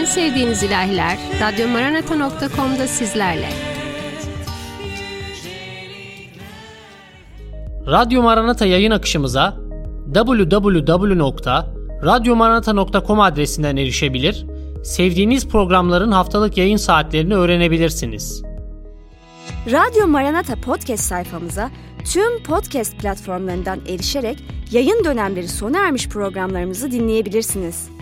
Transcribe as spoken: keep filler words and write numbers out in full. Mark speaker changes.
Speaker 1: sevdiğiniz ilahiler radyo maranata nokta com'da sizlerle.
Speaker 2: Radyo Maranata yayın akışımıza double-u double-u double-u nokta radyo maranata nokta com adresinden erişebilir, sevdiğiniz programların haftalık yayın saatlerini öğrenebilirsiniz.
Speaker 3: Radyo Maranata podcast sayfamıza tüm podcast platformlarından erişerek yayın dönemleri sona ermiş programlarımızı dinleyebilirsiniz.